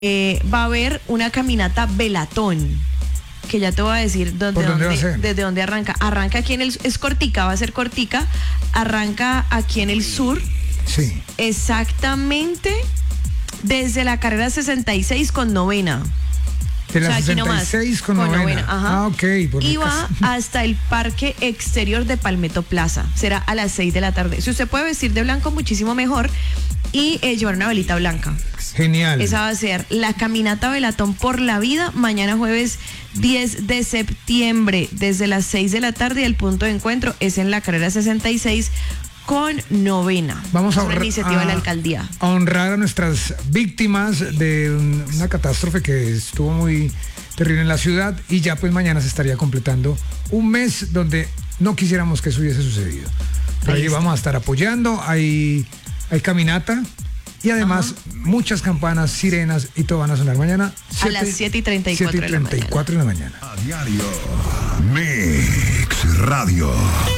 va a haber una caminata velatón, que ya te voy a decir desde dónde arranca. Arranca aquí es cortica, va a ser cortica, arranca aquí en el sur. Sí. Exactamente desde la carrera 66 con novena. De la 66 con novena. Ajá. Ok. Y va hasta el parque exterior de Palmetto Plaza. Será a las 6 de la tarde. Si usted puede vestir de blanco, muchísimo mejor. Y llevar una velita blanca. Genial. Esa va a ser la caminata velatón por la vida, mañana jueves 10 de septiembre, desde las 6 de la tarde. Y el punto de encuentro es en la carrera 66 con novena. Vamos a una iniciativa de la alcaldía. A honrar a nuestras víctimas de una catástrofe que estuvo muy terrible en la ciudad, y ya pues mañana se estaría completando un mes donde no quisiéramos que eso hubiese sucedido. Pero ahí vamos a estar apoyando, hay caminata y además muchas campanas, sirenas y todo van a sonar mañana a las 7:34 de la mañana. A diario. Mix Radio.